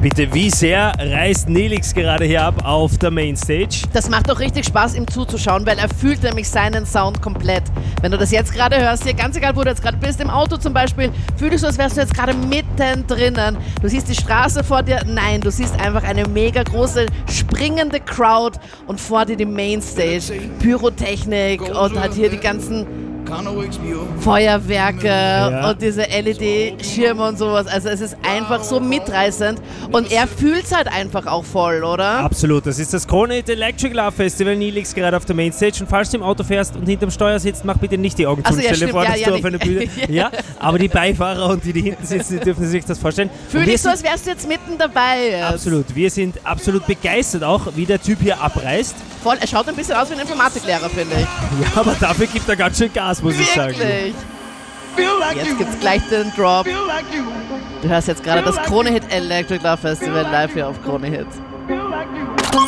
Bitte, wie sehr reist Nelix gerade hier ab auf der Mainstage? Das macht doch richtig Spaß, ihm zuzuschauen, weil er fühlt nämlich seinen Sound komplett. Wenn du das jetzt gerade hörst, hier ganz egal, wo du jetzt gerade bist, im Auto zum Beispiel, fühl dich so, als wärst du jetzt gerade mittendrin. Du siehst die Straße vor dir, nein, du siehst einfach eine mega große, springende Crowd und vor dir die Mainstage, Pyrotechnik und hat hier die ganzen Feuerwerke und diese LED-Schirme und sowas. Also es ist einfach so mitreißend und er fühlt es halt einfach auch voll, oder? Absolut, das ist das Kronehit Electric Love Festival. Nelix gerade auf der Mainstage und falls du im Auto fährst und hinterm Steuer sitzt, mach bitte nicht die Augen zu. Stell dir vor, dass du auf eine Bühne... Ja, aber die Beifahrer und die hinten sitzen, die dürfen sich das vorstellen. Fühl dich so, als wärst du jetzt mitten dabei. Jetzt. Absolut, wir sind absolut begeistert auch, wie der Typ hier abreißt. Voll, er schaut ein bisschen aus wie ein Informatiklehrer, finde ich. Ja, aber dafür gibt er ganz schön Gas, muss ich sagen. Wirklich? Jetzt gibt's gleich den Drop. Du hörst jetzt gerade das Kronehit Electric Love Festival live hier auf Kronehit.